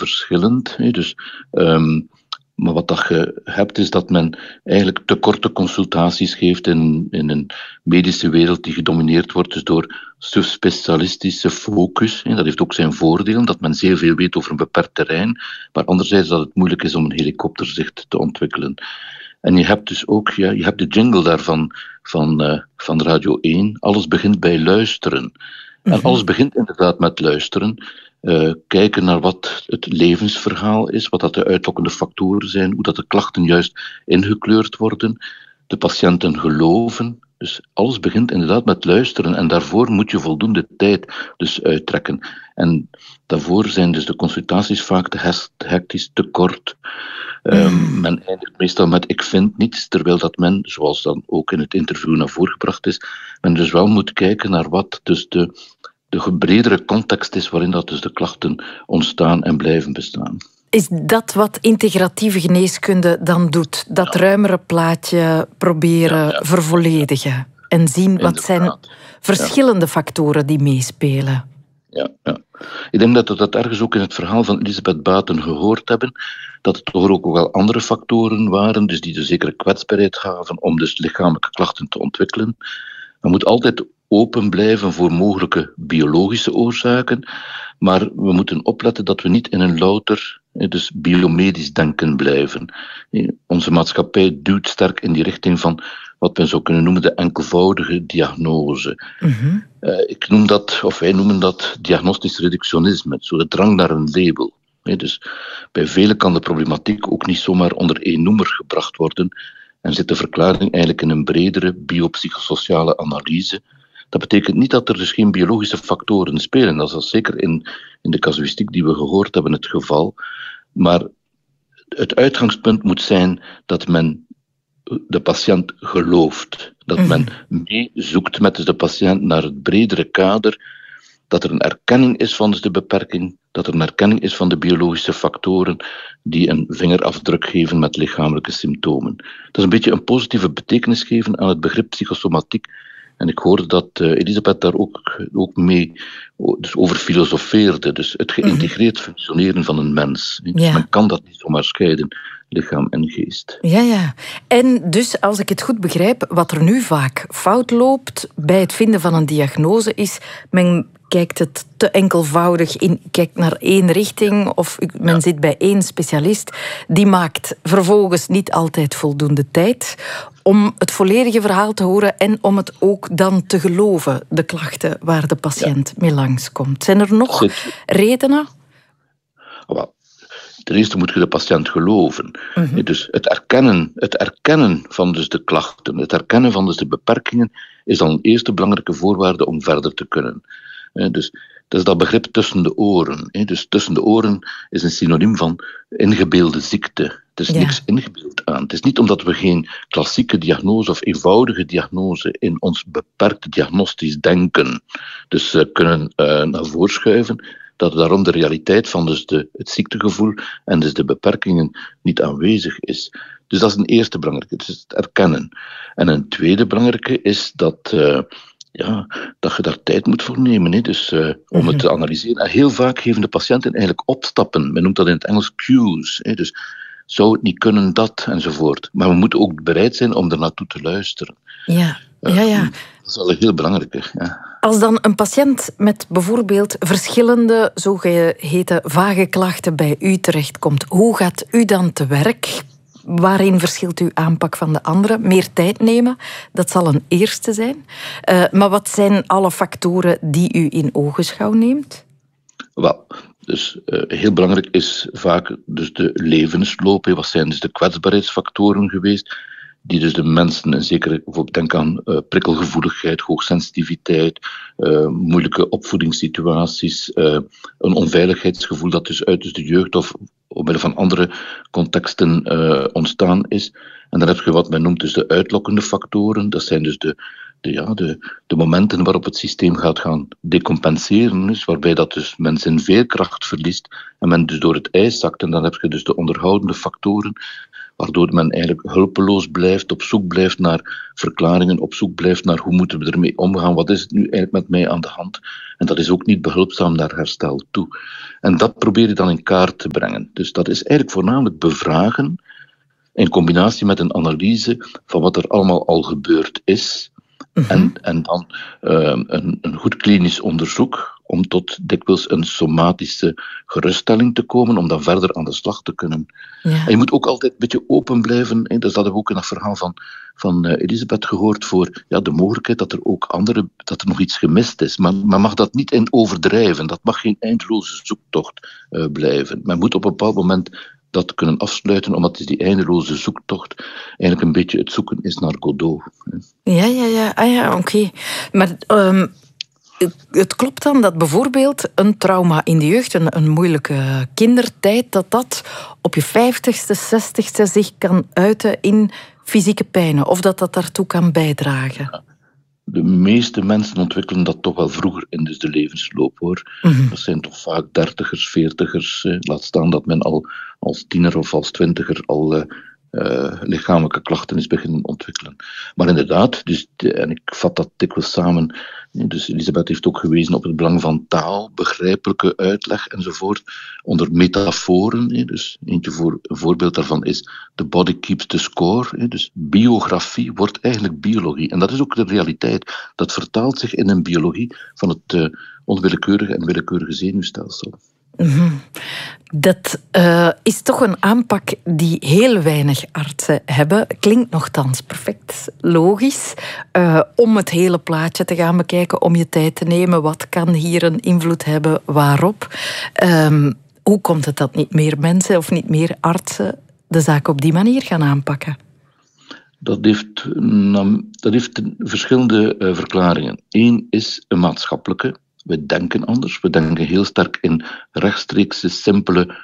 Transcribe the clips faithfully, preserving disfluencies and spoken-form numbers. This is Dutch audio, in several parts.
verschillend. Hè. Dus, um, maar wat dat je hebt, is dat men eigenlijk te korte consultaties geeft in, in een medische wereld die gedomineerd wordt dus door subspecialistische focus. Hè. Dat heeft ook zijn voordelen, dat men zeer veel weet over een beperkt terrein, maar anderzijds dat het moeilijk is om een helikopterzicht te ontwikkelen. En je hebt dus ook, ja, je hebt de jingle daarvan van, uh, van Radio één. Alles begint bij luisteren. Mm-hmm. En alles begint inderdaad met luisteren. Uh, kijken naar wat het levensverhaal is, wat dat de uitlokkende factoren zijn, hoe dat de klachten juist ingekleurd worden, de patiënten geloven. Dus alles begint inderdaad met luisteren en daarvoor moet je voldoende tijd dus uittrekken. En daarvoor zijn dus de consultaties vaak te hectisch, te kort. Um, men eindigt meestal met ik vind niets, terwijl dat men, zoals dan ook in het interview naar voren gebracht is, men dus wel moet kijken naar wat dus de, de bredere context is waarin dat dus de klachten ontstaan en blijven bestaan. Is dat wat integratieve geneeskunde dan doet? Dat ja. ruimere plaatje proberen ja, ja. vervolledigen en zien wat Inderdaad. zijn verschillende ja. factoren die meespelen? Ja, ja. Ik denk dat we dat ergens ook in het verhaal van Elisabeth Baten gehoord hebben, dat het toch ook wel andere factoren waren, dus die de zekere kwetsbaarheid gaven om dus lichamelijke klachten te ontwikkelen. Men moet altijd open blijven voor mogelijke biologische oorzaken, maar we moeten opletten dat we niet in een louter, dus biomedisch denken blijven. Onze maatschappij duwt sterk in die richting van wat men zou kunnen noemen de enkelvoudige diagnose. Mm-hmm. Uh, ik noem dat, of wij noemen dat diagnostisch reductionisme, zo de drang naar een label. Dus bij velen kan de problematiek ook niet zomaar onder één noemer gebracht worden en zit de verklaring eigenlijk in een bredere biopsychosociale analyse. Dat betekent niet dat er dus geen biologische factoren spelen. Dat is zeker in, in de casuïstiek die we gehoord hebben het geval. Maar het uitgangspunt moet zijn dat men de patiënt gelooft. Dat men meezoekt met de patiënt naar het bredere kader. Dat er een erkenning is van de beperking. Dat er een erkenning is van de biologische factoren die een vingerafdruk geven met lichamelijke symptomen. Dat is een beetje een positieve betekenis geven aan het begrip psychosomatiek. En ik hoorde dat uh, Elisabeth daar ook, ook mee dus over filosofeerde. Dus het geïntegreerd functioneren van een mens. Dus ja. Men kan dat niet zomaar scheiden, lichaam en geest. Ja, ja. En dus, als ik het goed begrijp, wat er nu vaak fout loopt bij het vinden van een diagnose is, men kijkt het te enkelvoudig in, kijkt naar één richting of men ja. zit bij één specialist. Die maakt vervolgens niet altijd voldoende tijd om het volledige verhaal te horen en om het ook dan te geloven, de klachten waar de patiënt ja. mee langskomt. Zijn er nog Zit. redenen? Well, ten eerste moet je de patiënt geloven. Mm-hmm. Dus het erkennen, het erkennen van dus de klachten, het erkennen van dus de beperkingen is dan een eerste belangrijke voorwaarde om verder te kunnen. Dus dat is dat begrip tussen de oren. Dus tussen de oren is een synoniem van ingebeelde ziekte. Er is ja. niks ingebeeld aan. Het is niet omdat we geen klassieke diagnose of eenvoudige diagnose in ons beperkte diagnostisch denken dus uh, kunnen uh, naar voren schuiven, dat daarom de realiteit van dus de, het ziektegevoel en dus de beperkingen niet aanwezig is. Dus dat is een eerste belangrijke, dus het erkennen. En een tweede belangrijke is dat... Uh, Ja, dat je daar tijd moet voor nemen, hè. Dus, uh, om mm-hmm. het te analyseren. En heel vaak geven de patiënten eigenlijk opstappen. Men noemt dat in het Engels cues. Hè. Dus zou het niet kunnen, dat, enzovoort. Maar we moeten ook bereid zijn om er naartoe te luisteren. Ja, uh, ja, ja. Dat is wel een heel belangrijke. Ja. Als dan een patiënt met bijvoorbeeld verschillende zogeheten vage klachten bij u terechtkomt, hoe gaat u dan te werk? Waarin verschilt uw aanpak van de andere? Meer tijd nemen, dat zal een eerste zijn. Uh, maar wat zijn alle factoren die u in ogenschouw neemt? Wel, dus uh, heel belangrijk is vaak dus de levensloop. Wat zijn dus de kwetsbaarheidsfactoren geweest? Die dus de mensen, en zeker bijvoorbeeld denk aan uh, prikkelgevoeligheid, hoogsensitiviteit, uh, moeilijke opvoedingssituaties, uh, een onveiligheidsgevoel dat dus uit dus de jeugd of omwille van andere contexten uh, ontstaan is. En dan heb je wat men noemt dus de uitlokkende factoren. Dat zijn dus de, de, ja, de, de momenten waarop het systeem gaat gaan decompenseren, dus waarbij dat dus men zijn veerkracht verliest en men dus door het ijs zakt. En dan heb je dus de onderhoudende factoren, waardoor men eigenlijk hulpeloos blijft, op zoek blijft naar verklaringen, op zoek blijft naar hoe moeten we ermee omgaan, wat is het nu eigenlijk met mij aan de hand. En dat is ook niet behulpzaam naar herstel toe. En dat probeer je dan in kaart te brengen. Dus dat is eigenlijk voornamelijk bevragen in combinatie met een analyse van wat er allemaal al gebeurd is. Mm-hmm. En, en dan uh, een, een goed klinisch onderzoek om tot dikwijls een somatische geruststelling te komen, om dan verder aan de slag te kunnen. Ja. En je moet ook altijd een beetje open blijven, hè, dus dat hebben we ook in het verhaal van, van uh, Elisabeth gehoord, voor ja, de mogelijkheid dat er ook andere, dat er nog iets gemist is. Maar men mag dat niet in overdrijven, dat mag geen eindeloze zoektocht uh, blijven. Men moet op een bepaald moment dat kunnen afsluiten, omdat die eindeloze zoektocht eigenlijk een beetje het zoeken is naar Godot. Ja, ja, ja, ah, ja oké. Okay. Maar um, het klopt dan dat bijvoorbeeld een trauma in de jeugd, een, een moeilijke kindertijd, dat dat op je vijftigste, zestigste zich kan uiten in fysieke pijnen, of dat dat daartoe kan bijdragen? Ja. De meeste mensen ontwikkelen dat toch wel vroeger in dus de levensloop, hoor. Mm-hmm. Dat zijn toch vaak dertigers, veertigers. Eh, laat staan dat men al als tiener of als twintiger al uh, uh, lichamelijke klachten is beginnen ontwikkelen. Maar inderdaad, dus de, en ik vat dat dikwijls samen. Dus Elisabeth heeft ook gewezen op het belang van taal, begrijpelijke uitleg enzovoort, onder metaforen. Dus eentje voor, een voorbeeld daarvan is The Body Keeps the Score. Dus biografie wordt eigenlijk biologie. En dat is ook de realiteit. Dat vertaalt zich in een biologie van het uh, onwillekeurige en willekeurige zenuwstelsel. Mm-hmm. Dat uh, is toch een aanpak die heel weinig artsen hebben. Klinkt nogthans perfect logisch. Uh, om het hele plaatje te gaan bekijken, om je tijd te nemen. Wat kan hier een invloed hebben, waarop? Um, hoe komt het dat niet meer mensen of niet meer artsen de zaak op die manier gaan aanpakken? Dat heeft, dat heeft verschillende uh, verklaringen. Eén is een maatschappelijke. We denken anders. We denken heel sterk in rechtstreekse, simpele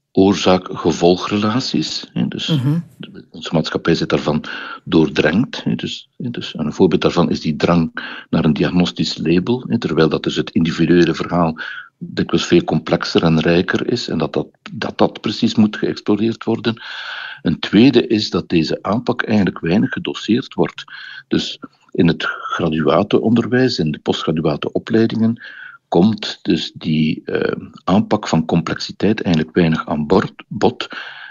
oorzaak-gevolgrelaties. Dus mm-hmm. onze maatschappij zit daarvan doordrenkt. Dus, dus een voorbeeld daarvan is die drang naar een diagnostisch label, terwijl dat dus het individuele verhaal dikwijls veel complexer en rijker is en dat dat, dat, dat precies moet geëxploreerd worden. Een tweede is dat deze aanpak eigenlijk weinig gedoseerd wordt. Dus in het graduatenonderwijs, in de postgraduate opleidingen, komt dus die uh, aanpak van complexiteit eigenlijk weinig aan bod.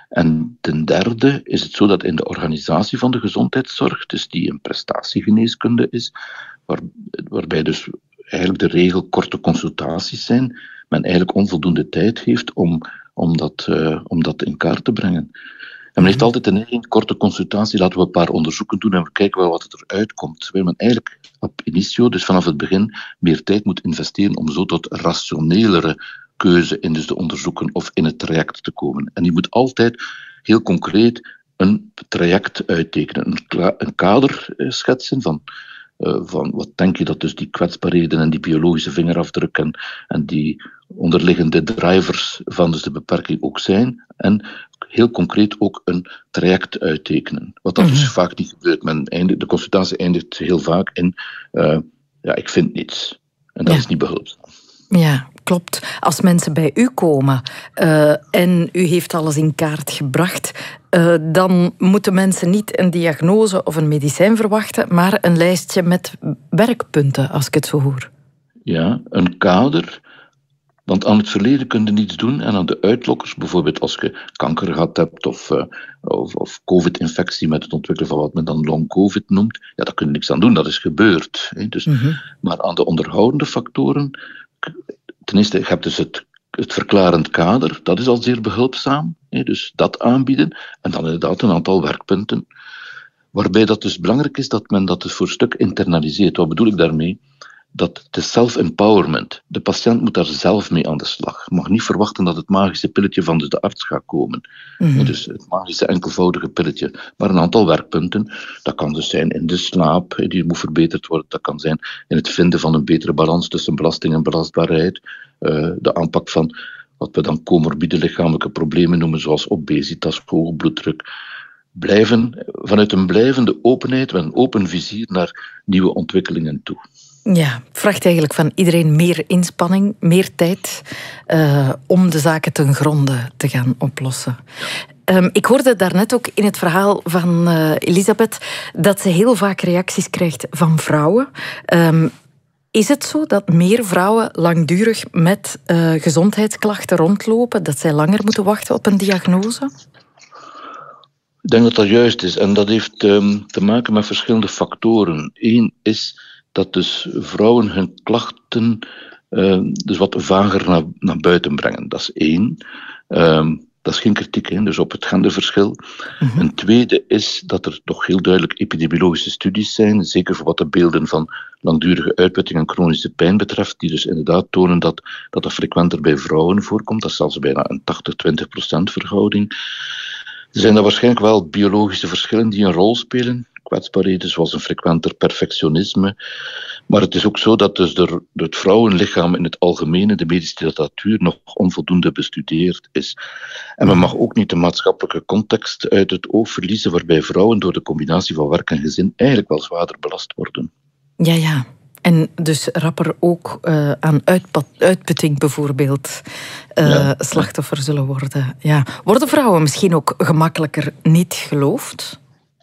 En ten derde is het zo dat in de organisatie van de gezondheidszorg, dus die een prestatiegeneeskunde is, waar, waarbij dus eigenlijk de regel korte consultaties zijn, men eigenlijk onvoldoende tijd heeft om, om, dat, uh, om dat in kaart te brengen. En men heeft altijd een één korte consultatie, laten we een paar onderzoeken doen en we kijken wel wat het eruit komt. Terwijl men eigenlijk op initio, dus vanaf het begin, meer tijd moet investeren om zo tot rationelere keuze in dus de onderzoeken of in het traject te komen. En je moet altijd heel concreet een traject uittekenen, een, kla- een kader eh, schetsen van, uh, van wat denk je dat dus die kwetsbaarheden en die biologische vingerafdruk en, en die onderliggende drivers van dus de beperking ook zijn. En heel concreet ook een traject uittekenen. Wat dat mm-hmm. dus vaak niet gebeurt. Men eindigt, de consultatie eindigt heel vaak in uh, ja, ik vind niets. En dat ja. is niet behulpzaam. Ja, klopt. Als mensen bij u komen uh, en u heeft alles in kaart gebracht, uh, dan moeten mensen niet een diagnose of een medicijn verwachten, maar een lijstje met werkpunten, als ik het zo hoor. Ja, een kader. Want aan het verleden kun je niets doen en aan de uitlokkers, bijvoorbeeld als je kanker gehad hebt of, uh, of, of covid-infectie met het ontwikkelen van wat men dan long-covid noemt, ja, daar kun je niks aan doen, dat is gebeurd. Hè. Dus, mm-hmm. Maar aan de onderhoudende factoren, ten eerste, je hebt dus het, het verklarend kader, dat is al zeer behulpzaam, hè, dus dat aanbieden. En dan inderdaad een aantal werkpunten, waarbij dat dus belangrijk is dat men dat dus voor een stuk internaliseert. Wat bedoel ik daarmee? Dat de self-empowerment, de patiënt moet daar zelf mee aan de slag. Je mag niet verwachten dat het magische pilletje van de arts gaat komen. Mm-hmm. Dus het magische enkelvoudige pilletje. Maar een aantal werkpunten, dat kan dus zijn in de slaap, die moet verbeterd worden. Dat kan zijn in het vinden van een betere balans tussen belasting en belastbaarheid. Uh, de aanpak van wat we dan comorbide lichamelijke problemen noemen, zoals obesitas, hoge bloeddruk. Blijven, vanuit een blijvende openheid, met een open vizier naar nieuwe ontwikkelingen toe. Ja, het vraagt eigenlijk van iedereen meer inspanning, meer tijd uh, om de zaken ten gronde te gaan oplossen. Um, ik hoorde daarnet ook in het verhaal van uh, Elisabeth dat ze heel vaak reacties krijgt van vrouwen. Um, Is het zo dat meer vrouwen langdurig met uh, gezondheidsklachten rondlopen, dat zij langer moeten wachten op een diagnose? Ik denk dat dat juist is. En dat heeft um, te maken met verschillende factoren. Eén is dat dus vrouwen hun klachten uh, dus wat vager naar, naar buiten brengen. Dat is één. Um, dat is geen kritiek, hè, dus op het genderverschil. Mm-hmm. Een tweede is dat er toch heel duidelijk epidemiologische studies zijn, zeker voor wat de beelden van langdurige uitputting en chronische pijn betreft, die dus inderdaad tonen dat dat, dat frequenter bij vrouwen voorkomt. Dat is zelfs bijna een tachtig tot twintig procent verhouding. Er zijn er waarschijnlijk wel biologische verschillen die een rol spelen. Kwetsbaarheden zoals een frequenter perfectionisme. Maar het is ook zo dat dus door het vrouwenlichaam in het algemeen, de medische literatuur, nog onvoldoende bestudeerd is. En men mag ook niet de maatschappelijke context uit het oog verliezen, waarbij vrouwen door de combinatie van werk en gezin eigenlijk wel zwaarder belast worden. Ja, ja. En dus rapper ook uh, aan uitpat, uitputting bijvoorbeeld uh, ja. slachtoffer zullen worden. Ja. Worden vrouwen misschien ook gemakkelijker niet geloofd?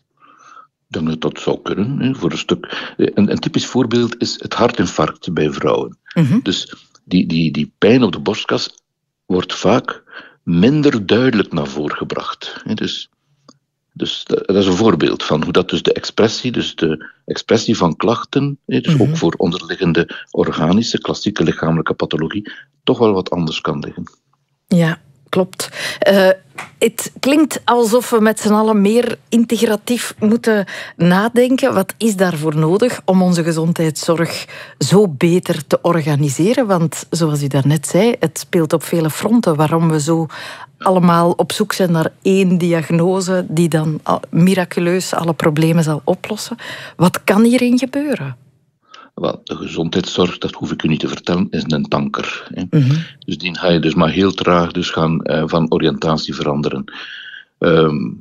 Ik denk dat dat zou kunnen, hè, voor een stuk. Een, een typisch voorbeeld is het hartinfarct bij vrouwen. Mm-hmm. Dus die, die, die pijn op de borstkas wordt vaak minder duidelijk naar voren gebracht. Hè. Dus, dus dat is een voorbeeld van hoe dat dus de expressie, dus de expressie van klachten, hè, dus mm-hmm. ook voor onderliggende organische, klassieke lichamelijke pathologie, toch wel wat anders kan liggen. Ja. Klopt. Uh, het klinkt alsof we met z'n allen meer integratief moeten nadenken. Wat is daarvoor nodig om onze gezondheidszorg zo beter te organiseren? Want zoals u daarnet zei, het speelt op vele fronten. Waarom we zo allemaal op zoek zijn naar één diagnose die dan miraculeus alle problemen zal oplossen. Wat kan hierin gebeuren? Wel, de gezondheidszorg, dat hoef ik u niet te vertellen, is een tanker. Hè. Mm-hmm. Dus die ga je dus maar heel traag dus gaan uh, van oriëntatie veranderen. Um,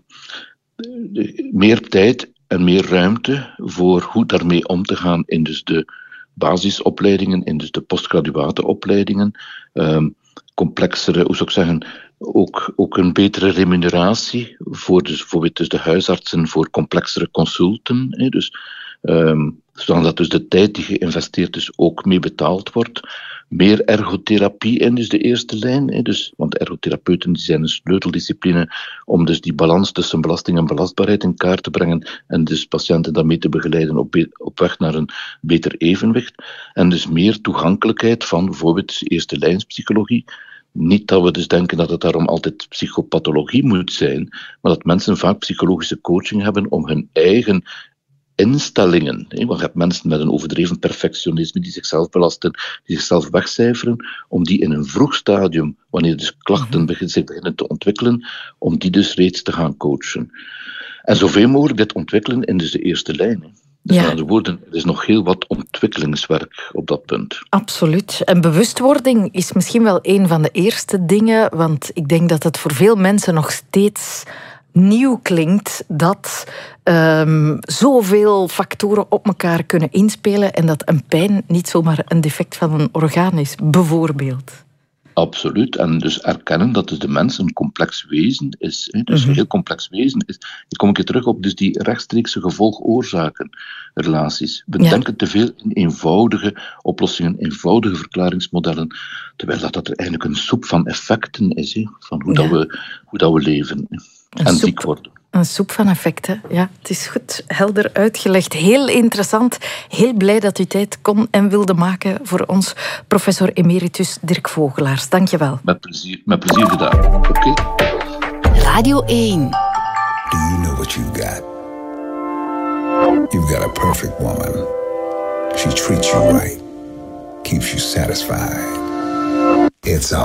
meer tijd en meer ruimte voor hoe daarmee om te gaan in dus de basisopleidingen, in dus de postgraduate opleidingen. Um, complexere, hoe zou ik zeggen, ook, ook een betere remuneratie voor dus, bijvoorbeeld dus de huisartsen voor complexere consulten. Hè. Dus Um, zodat dus de tijd die geïnvesteerd is ook mee betaald wordt. Meer ergotherapie in dus de eerste lijn. Hè, dus, want ergotherapeuten die zijn een sleuteldiscipline om dus die balans tussen belasting en belastbaarheid in kaart te brengen en dus patiënten daarmee te begeleiden op, be- op weg naar een beter evenwicht. En dus meer toegankelijkheid van bijvoorbeeld eerste lijnspsychologie. Niet dat we dus denken dat het daarom altijd psychopathologie moet zijn, maar dat mensen vaak psychologische coaching hebben om hun eigen instellingen, hè, want je hebt mensen met een overdreven perfectionisme die zichzelf belasten, die zichzelf wegcijferen, om die in een vroeg stadium, wanneer dus klachten begin, zich beginnen te ontwikkelen, om die dus reeds te gaan coachen. En zoveel mogelijk dit ontwikkelen in dus de eerste lijn. Hè. Dus ja. Met andere woorden, er is nog heel wat ontwikkelingswerk op dat punt. Absoluut. En bewustwording is misschien wel een van de eerste dingen, want ik denk dat het voor veel mensen nog steeds nieuw klinkt dat um, zoveel factoren op elkaar kunnen inspelen en dat een pijn niet zomaar een defect van een orgaan is, bijvoorbeeld. Absoluut. En dus erkennen dat dus de mens een complex wezen is. Hè. Dus mm-hmm. een heel complex wezen is. Ik kom een keer terug op dus die rechtstreekse gevolg-oorzaken-relaties. We ja. denken te veel in eenvoudige oplossingen, eenvoudige verklaringsmodellen, terwijl dat, dat er eigenlijk een soep van effecten is, hè, van hoe, ja. dat we, hoe dat we leven hè. En soep. Ziek worden. Een soep van effecten, ja. Het is goed helder uitgelegd. Heel interessant. Heel blij dat u tijd kon en wilde maken voor ons. Professor emeritus Dirk Vogelaars, dank je wel. Met plezier, met plezier gedaan. Oké. Okay. Radio één. Do you know what you've got? You've got a perfect woman. She treats you right. Keeps you satisfied. It's a